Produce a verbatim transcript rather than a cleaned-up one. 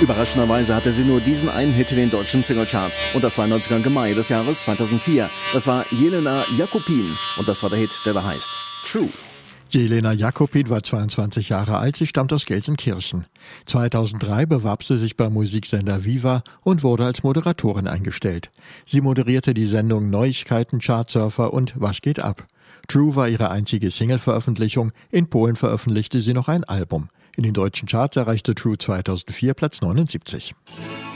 Überraschenderweise hatte sie nur diesen einen Hit in den deutschen Singlecharts. Und das war neunzigsten Mai des Jahres zweitausendvier. Das war Jelena Jakopin. Und das war der Hit, der da heißt True. Jelena Jakopin war zweiundzwanzig Jahre alt, sie stammt aus Gelsenkirchen. zweitausenddrei bewarb sie sich beim Musiksender Viva und wurde als Moderatorin eingestellt. Sie moderierte die Sendung Neuigkeiten, Chartsurfer und Was geht ab? True war ihre einzige Single-Veröffentlichung. In Polen veröffentlichte sie noch ein Album. In den deutschen Charts erreichte True zweitausendvier Platz neunundsiebzig.